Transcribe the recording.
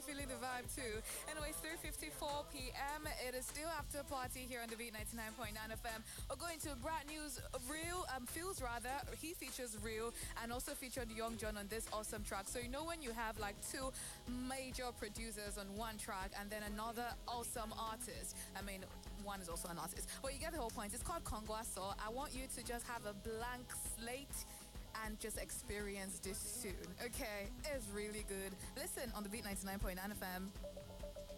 feeling the vibe too. Anyway, it's 3:54 p.m. It is still after party here on the Beat 99.9 FM. We're going to brand news. Real, Feels rather. He features Real and also featured Young John on this awesome track. So you know when you have like two major producers on one track and then another awesome artist. I mean, one is also an artist. But you get the whole point. It's called Kongwa. So I want you to just have a blank slate and just experience this soon. Okay, it's really good. Listen on the Beat 99.9 FM.